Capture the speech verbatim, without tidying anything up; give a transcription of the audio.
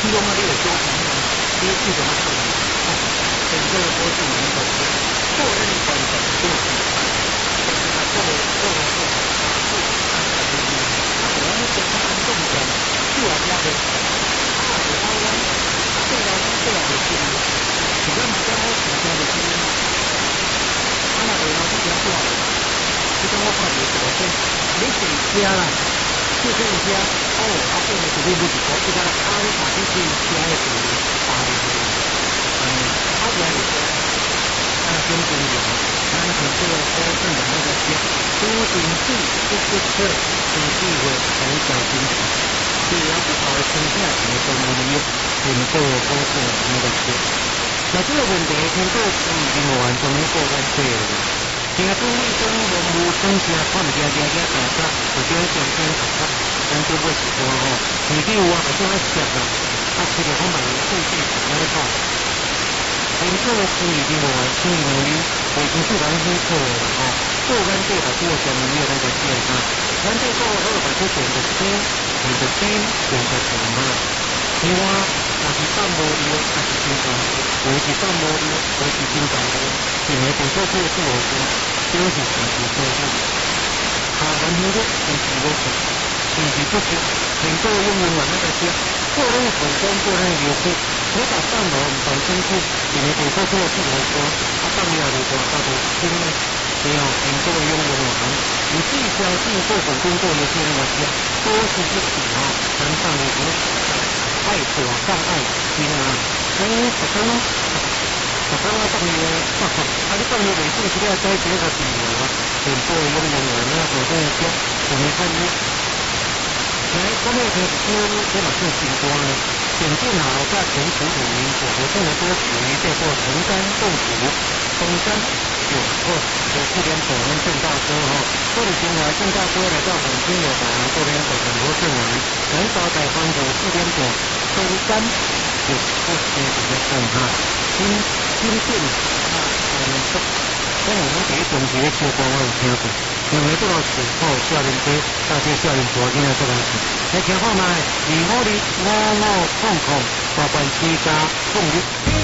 用啊，你有修行啊，你有什么可能？整个都是民主的，个人观点就是，就是他做做做做做安排的，啊，我们跟他安重点，就要加的，啊，有台湾，对啊，对啊，的经验，只要你跟我国家的经验，啊，那对啊，这条过来，就跟我看的昨天，你谁家啦？就这一家，哦，啊，这个肯定不止，我这个啊，你把这些家的属于八零的，嗯，他家里边，他跟公园，他和这个高盛的那个家，都经济不不测，经济会很小心的，只要不好的生下来的都没有，很多高盛的那个家，那这个问题很多是已经完全没过关对了。听讲医生任务增加，看家家家大家，有点健康大家，咱都不是说吼，研究啊，好像要写啊，啊，这个方面的数据怎么看？研究的是已经完成能力，已经是完全错了吼。做完这个做什么没有那个健康，咱这做二把这选的先，选的先，选的什么？另外，若是放无药，还是健康，有是放无药，有是健康的，因为本身做做好多。都是自己做的，下完好多自己做的，自己不是很多用用完那个些，做那个手工做那个油漆，我把上楼本身是因为本身做的是好多，啊上面的话大多新的，没有很多用用完，你自己相信做手工做的是那个些，多是自己啊，能上的不是爱做上爱心啊，所以可能。我刚刚放约，啊！你放约未准，是要再几个地方啊？很多用用人啊，或者说我们看呢，来，咱们可以说，这嘛是景观呢。选定好在全土土民所活动的多属于叫做红山动土，红山有或有四点九跟郑大哥哈，这里前来郑大哥来到本金有百这边有很多证人，很少在关注四点九红山有这些比较重哈，新新店啊，我们说，跟我们第一种级的秋光我有听过，因为这个时候少林街大街少林佛今天这个是，来听好吗？二五二五五空空，大半七加空一。